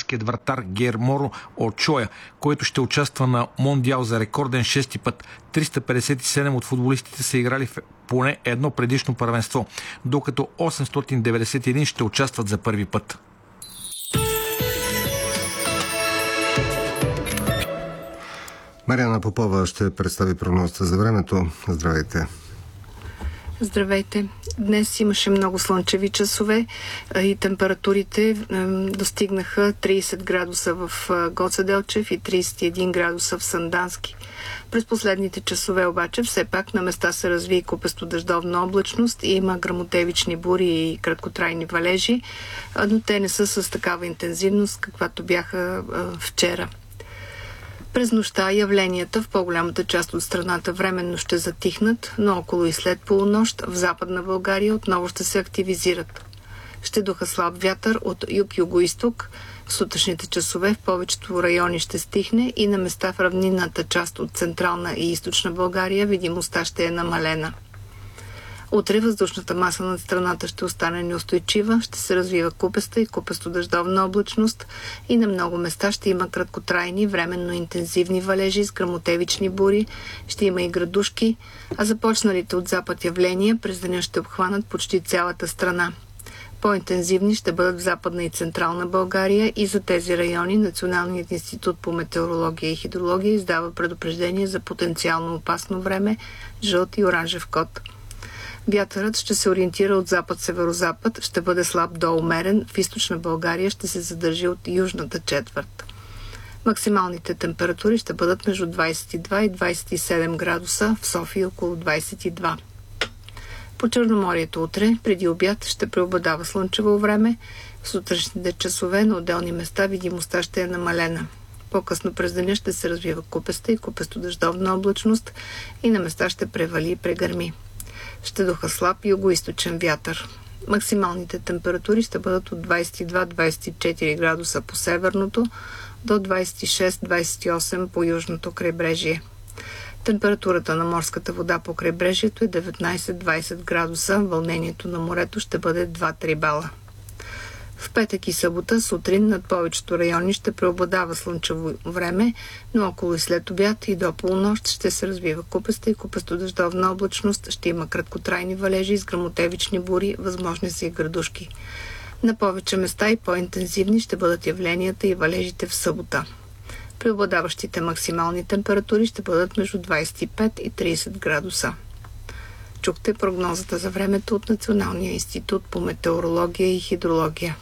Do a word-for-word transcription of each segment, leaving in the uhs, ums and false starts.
италианският вратар Герморо Очоя, който ще участва на Мондиал за рекорден шести път. триста петдесет и седем от футболистите са играли в поне едно предишно първенство, докато осемстотин деветдесет и един ще участват за първи път. Мариана Попова ще представи прогнозата за времето. Здравейте! Здравейте! Днес имаше много слънчеви часове и температурите достигнаха трийсет градуса в Гоце Делчев и трийсет и един градуса в Сандански. През последните часове обаче все пак на места се разви купесто дъждовна облачност и има гръмотевични бури и краткотрайни валежи, но те не са с такава интензивност, каквато бяха вчера. През нощта явленията в по-голямата част от страната временно ще затихнат, но около и след полунощ в Западна България отново ще се активизират. Ще духа слаб вятър от юг-югоизток. В сутрешните часове в повечето райони ще стихне и на места в равнинната част от Централна и Източна България видимостта ще е намалена. Утре въздушната маса над страната ще остане неустойчива, ще се развива купеста и купесто-дъждовна облачност и на много места ще има краткотрайни, временно интензивни валежи с гръмотевични бури, ще има и градушки, а започналите от запад явления през деня ще обхванат почти цялата страна. По-интензивни ще бъдат в Западна и Централна България и за тези райони Националният институт по метеорология и хидрология издава предупреждение за потенциално опасно време, жълт и оранжев код. Вятърът ще се ориентира от запад-северозапад, ще бъде слаб до умерен, в източна България ще се задържи от южната четвърт. Максималните температури ще бъдат между двайсет и два и двайсет и седем градуса, в София около двайсет и два. По Черноморието утре, преди обяд, ще преобладава слънчево време, в сутрешните часове на отделни места видимостта ще е намалена. По-късно през деня ще се развива купеста и купесто-дъждовна облачност и на места ще превали и прегърми. Ще духа слаб югоизточен вятър. Максималните температури ще бъдат от двайсет и два до двайсет и четири градуса по северното до двайсет и шест до двайсет и осем по южното крайбрежие. Температурата на морската вода по крайбрежието е деветнайсет до двайсет градуса, вълнението на морето ще бъде два до три бала. В петък и събота сутрин над повечето райони ще преобладава слънчево време, но около и след обяд и до полунощ ще се развива купеста и купесто-дъждовна облачност, ще има краткотрайни валежи с гръмотевични бури, възможни са и градушки. На повече места и по-интензивни ще бъдат явленията и валежите в събота. Преобладаващите максимални температури ще бъдат между двайсет и пет и трийсет градуса. Чухте прогнозата за времето от Националния институт по метеорология и хидрология.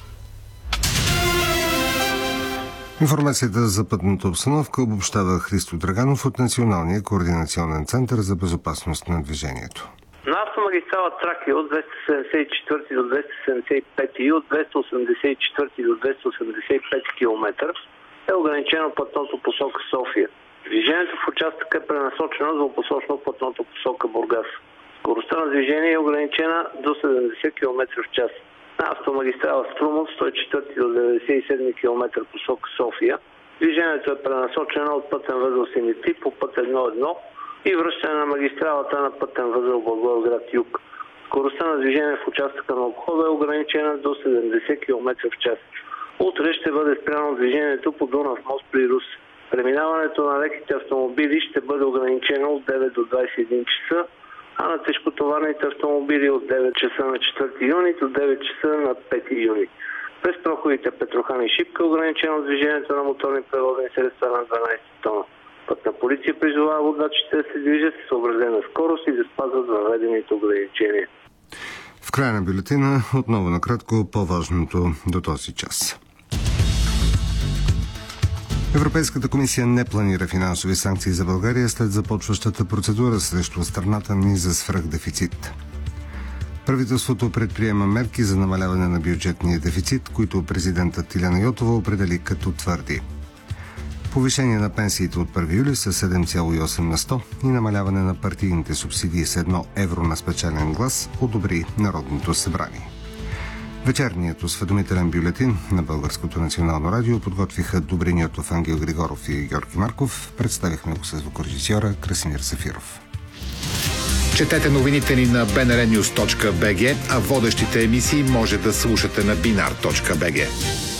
Информацията за пътната обстановка обобщава Христо Драганов от Националния координационен център за безопасност на движението. На автомагистрала Тракия от двеста седемдесет и четвърти до двеста седемдесет и пети и от двеста осемдесет и четвърти до двеста осемдесет и пети километър е ограничено пътното посока София. Движението в участъка е пренасочено двупосочно пътното посока Бургас. Скоростта на движение е ограничена до седемдесет километра в час. На автомагистрала Струмов сто и четвърти до деветдесет и седми километър посока София. Движението е пренасочено от пътен възел Симитли по път едно едно и връщане на магистралата на пътен възел Благоевград юг. Скоростта на движение в участъка на обхода е ограничена до седемдесет километра в час. Утре ще бъде спряно движението по Дунав мост при Русе. Преминаването на леките автомобили ще бъде ограничено от девет до двайсет и един часа, а на тежкотоварните автомобили от девет часа на четвърти юни до девет часа на пети юни. През проходите Петрохан и Шипка е ограничено движението на моторни превозни средства на дванайсет тона. Пътна полиция призовава водачите да се движат с съобразена скорост и да спазват въведените ограничения. В края на бюлетина отново накратко по-важното до този час. Европейската комисия не планира финансови санкции за България след започващата процедура срещу страната ни за свръхдефицит. Правителството предприема мерки за намаляване на бюджетния дефицит, които президентът Илияна Йотова определи като твърди. Повишение на пенсиите от първи юли с седем цяло и осем на сто и намаляване на партийните субсидии с едно евро на спечелен глас одобри Народното събрание. Вечерният осведомителен бюлетин на Българското национално радио подготвиха Добрин Йотов, Ангел Григоров и Георги Марков. Представихме го с звукорежисьора Красимир Сафиров. Четете новините ни на би ен ар нюз точка би джи, а водещите емисии може да слушате на бинар точка би джи.